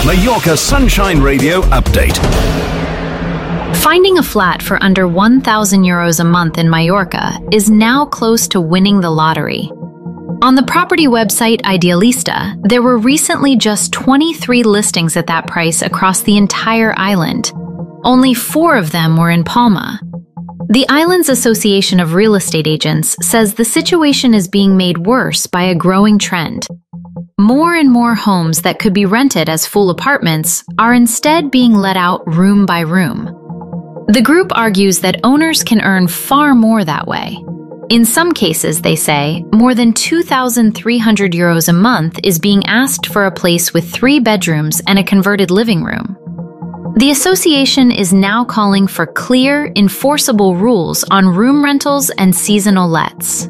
Mallorca Sunshine Radio Update. Finding a flat for under €1,000 a month in Mallorca is now close to winning the lottery. On the property website Idealista, there were recently just 23 listings at that price across the entire island. Only 4 of them were in Palma. The island's Association of Real Estate Agents says the situation is being made worse by a growing trend. More and more homes that could be rented as full apartments are instead being let out room by room. The group argues that owners can earn far more that way. In some cases, they say, more than €2,300 a month is being asked for a place with 3 bedrooms and a converted living room. The association is now calling for clear, enforceable rules on room rentals and seasonal lets.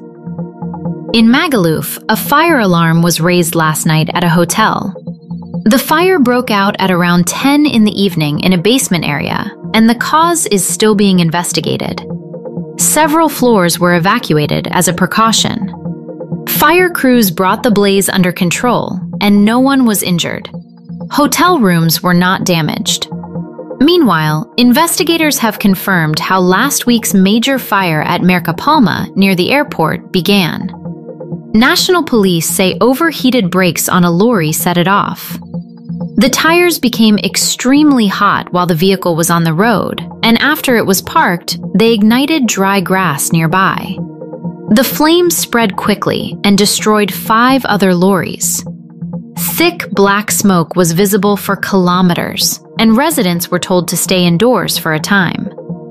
In Magaluf, a fire alarm was raised last night at a hotel. The fire broke out at around 10 in the evening in a basement area, and the cause is still being investigated. Several floors were evacuated as a precaution. Fire crews brought the blaze under control, and no one was injured. Hotel rooms were not damaged. Meanwhile, investigators have confirmed how last week's major fire at Mercapalma near the airport began. National police say overheated brakes on a lorry set it off. The tires became extremely hot while the vehicle was on the road, and after it was parked, they ignited dry grass nearby. The flames spread quickly and destroyed 5 other lorries. Thick black smoke was visible for kilometers, and residents were told to stay indoors for a time.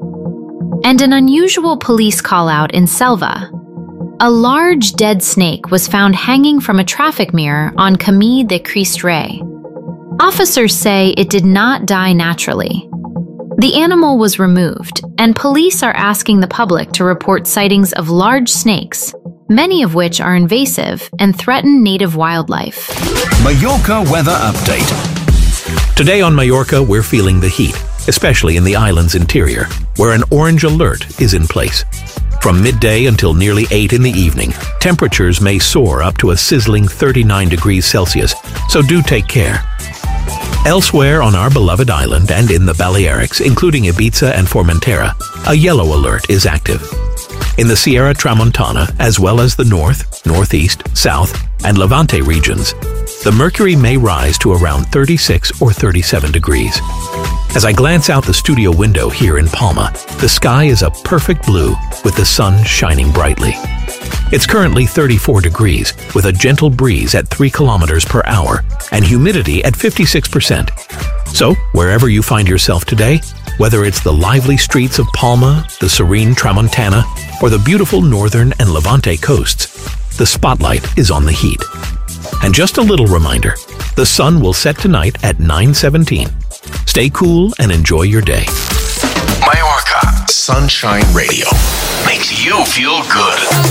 And an unusual police call-out in Selva. A large dead snake was found hanging from a traffic mirror on Camí de Crist Rei. Officers say it did not die naturally. The animal was removed, and police are asking the public to report sightings of large snakes, many of which are invasive and threaten native wildlife. Mallorca Weather Update. Today on Mallorca, we're feeling the heat, especially in the island's interior, where an orange alert is in place. From midday until nearly 8 in the evening, temperatures may soar up to a sizzling 39 degrees Celsius, so do take care. Elsewhere on our beloved island and in the Balearics, including Ibiza and Formentera, a yellow alert is active. In the Sierra Tramontana, as well as the north, northeast, south, and Levante regions, the mercury may rise to around 36 or 37 degrees. As I glance out the studio window here in Palma, the sky is a perfect blue with the sun shining brightly. It's currently 34 degrees with a gentle breeze at 3 kilometers per hour and humidity at 56%. So, wherever you find yourself today, whether it's the lively streets of Palma, the serene Tramontana, or the beautiful northern and Levante coasts, the spotlight is on the heat. And just a little reminder, the sun will set tonight at 9:17. Stay cool and enjoy your day. Mallorca Sunshine Radio makes you feel good.